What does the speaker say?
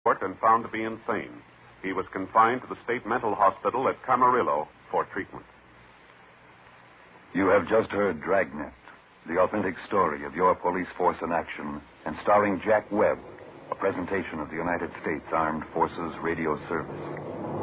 and found to be insane. He was confined to the state mental hospital at Camarillo for treatment. You have just heard Dragnet, the authentic story of your police force in action, and starring Jack Webb, a presentation of the United States Armed Forces Radio Service.